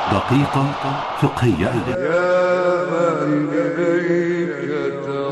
دقيقة فقهية. يا من إليك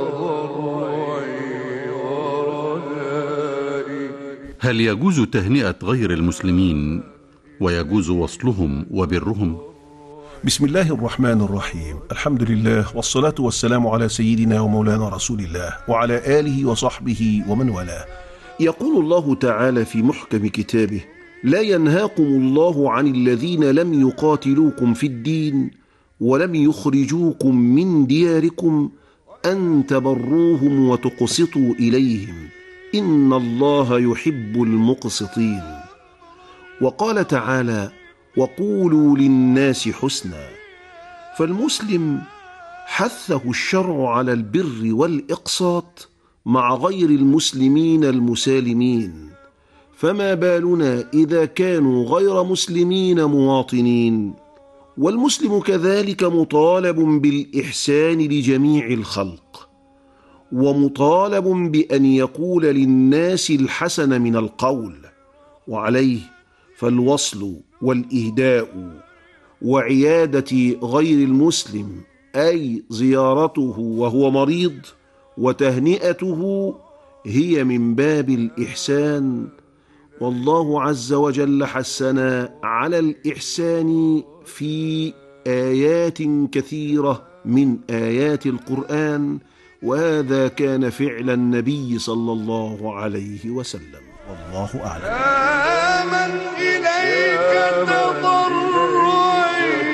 تضرعي ورجائي. هل يجوز تهنئة غير المسلمين ويجوز وصلهم وبرهم؟ بسم الله الرحمن الرحيم. الحمد لله والصلاة والسلام على سيدنا ومولانا رسول الله وعلى آله وصحبه ومن والاه. يقول الله تعالى في محكم كتابه: لا ينهاكم الله عن الذين لم يقاتلوكم في الدين ولم يخرجوكم من دياركم أن تبروهم وتقسطوا إليهم إن الله يحب المقسطين. وقال تعالى: وقولوا للناس حسنا. فالمسلم حثه الشرع على البر والإقساط مع غير المسلمين المسالمين، فما بالنا إذا كانوا غير مسلمين مواطنين؟ والمسلم كذلك مطالب بالإحسان لجميع الخلق، ومطالب بأن يقول للناس الحسن من القول، وعليه فالوصل والإهداء وعيادة غير المسلم أي زيارته وهو مريض وتهنئته هي من باب الإحسان. والله عز وجل حثنا على الإحسان في آيات كثيرة من آيات القرآن، وهذا كان فعل النبي صلى الله عليه وسلم، والله أعلم. يا من إليك تضرعي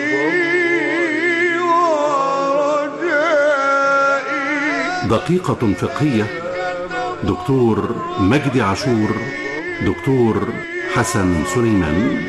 ورجائي. دقيقة فقهية. دكتور مجدي عاشور، دكتور حسن سليمان.